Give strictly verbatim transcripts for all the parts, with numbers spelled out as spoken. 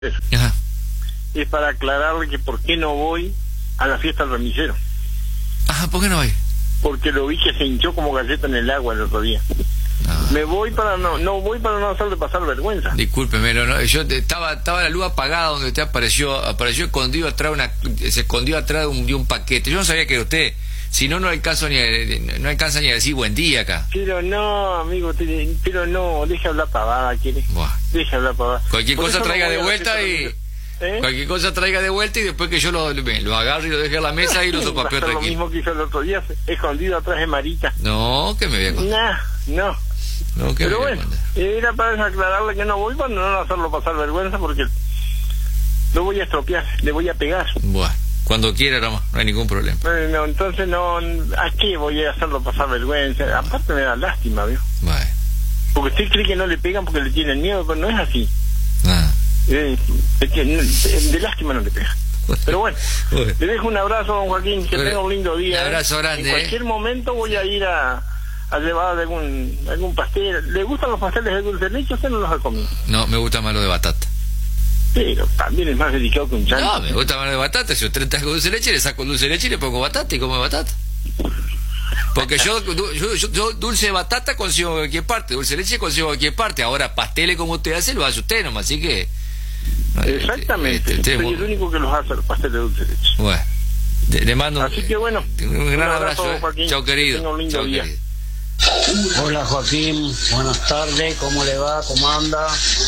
Ajá. Es para aclararle que por qué no voy a la fiesta del remisero. Ajá, ¿por qué no voy? Porque lo vi que se hinchó como galleta en el agua el otro día. No. Me voy para no, no voy para no hacerle pasar vergüenza. Discúlpeme, no, no, yo te- estaba estaba la luz apagada donde usted apareció, apareció escondido atrás de una, se escondió atrás de un, de un paquete. Yo no sabía que era usted. Si no, no alcanzo ni a, no alcanza ni a decir buen día acá. Pero no, amigo, te- pero no, deja hablar pavada, ¿quiere? Buah. Deja hablar pavada. Cualquier Por cosa eso no traiga voy de a la vuelta fiesta del y... remisero. ¿Eh? Cualquier cosa traiga de vuelta y después que yo lo, lo agarre y lo deje a la mesa y lo Va a sopapeo hacer lo tranquilo. mismo que hizo el otro día, escondido atrás de Marita. No, que me voy a contar. Nah, no. No, que me Pero voy a bueno, contar. era para aclararle que no voy para no hacerlo pasar vergüenza, porque lo voy a estropear, le voy a pegar. Bueno, cuando quiera, Rama, no hay ningún problema. Bueno, entonces no, ¿a qué voy a hacerlo pasar vergüenza? Aparte me da lástima, ¿vio? Bueno, Porque usted cree que no le pegan porque le tienen miedo, pero no es así. nada. Eh, es que no- de lástima no le pega. Pero bueno, Bueno. le dejo un abrazo, don Joaquín, que Bueno, tenga un lindo día. un abrazo ¿eh? grande, En cualquier momento voy a ir a, a llevar algún algún pastel. ¿Le gustan los pasteles de dulce de leche? Usted no los ha comido. No, me gusta más lo de batata. Pero también es más delicado que un chancho. No, me gusta más lo de batata. Si usted trae con dulce de leche, le saco dulce de leche y le pongo batata y como batata. Porque yo, du- yo, yo, yo dulce de batata consigo en cualquier parte, dulce de leche consigo en cualquier parte. Ahora, pasteles como usted hace, lo hace usted nomás, así que... no, Exactamente. este, este, Soy este, el único que los hace, los pasteles de dulce de leche. Bueno, le, le mando Así que bueno, un gran un abrazo. abrazo, eh. Joaquín. Chao, querido. Que tenga un lindo Chao, día. querido. Hola Joaquín, buenas tardes, ¿cómo le va? ¿Cómo anda?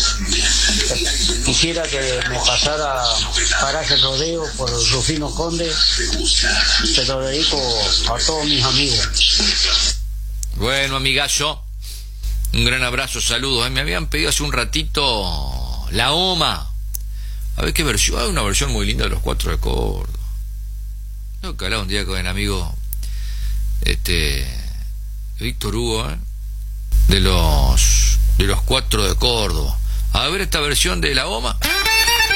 Quisiera que me pasara paraje rodeo por Rufino Conde, se lo dedico a todos mis amigos. Bueno, amigazo, un gran abrazo, saludos. Eh, Me habían pedido hace un ratito la OMA. A ver qué versión. Hay una versión muy linda de los Cuatro de Córdoba. Tengo que hablar un día con el amigo este Víctor Hugo, ¿eh? de los de los Cuatro de Córdoba. A ver esta versión de la OMA.